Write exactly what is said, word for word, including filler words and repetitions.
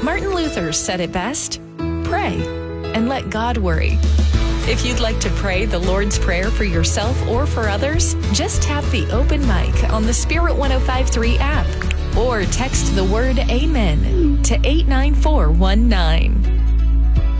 Martin Luther said it best: pray and let God worry. If you'd like to pray the Lord's Prayer for yourself or for others, just tap the open mic on the Spirit one oh five point three app or text the word Amen to eight nine four one nine.